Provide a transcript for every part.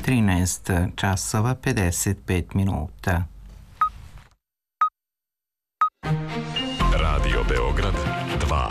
13 časova 55 minuta. Radio Beograd 2.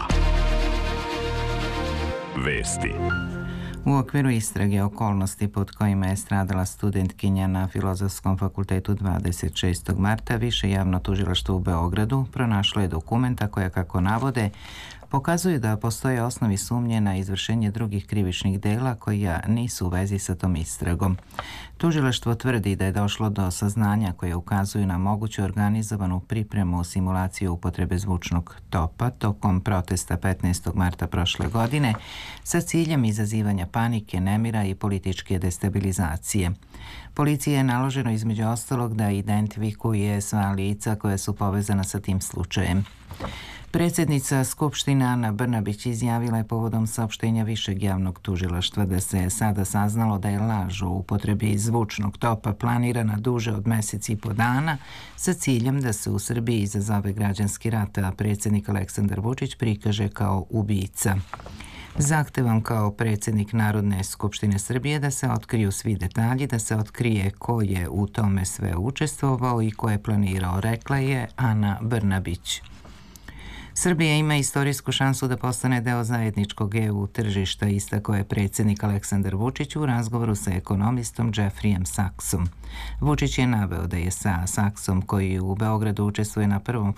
Vesti. U okviru istrage okolnosti pod kojima je stradala studentkinja na Filozofskom fakultetu 26. marta, Više javno tužilaštvo u Beogradu pronašlo je dokumenta koja, kako navode, pokazuju da postoje osnovi sumnje na izvršenje drugih krivičnih dela koja nisu u vezi sa tom istragom. Tužilaštvo tvrdi da je došlo do saznanja koje ukazuju na moguću organizovanu pripremu simulaciju upotrebe zvučnog topa tokom protesta 15. marta prošle godine sa ciljem izazivanja panike, nemira i političke destabilizacije. Policiji je naloženo između ostalog da identifikuje sva lica koja su povezana sa tim slučajem. Predsjednica Skupštine Ana Brnabić izjavila je povodom saopštenja Višeg javnog tužilaštva da se sada saznalo da je laž o upotrebi zvučnog topa planirana duže od mjesec i po dana sa ciljem da se u Srbiji izazove građanski rat, a predsjednik Aleksandar Vučić prikaže kao ubica. Zahtevam kao predsjednik Narodne skupštine Srbije da se otkriju svi detalji, da se otkrije ko je u tome sve učestvovao i ko je planirao, rekla je Ana Brnabić. Srbija ima istorijsku šansu da postane deo zajedničkog EU tržišta, istakao je predsjednik Aleksandar Vučić u razgovoru sa ekonomistom Jeffreyem Saxom. Vučić je naveo da je sa Saxom, koji u Beogradu učestvuje na prvom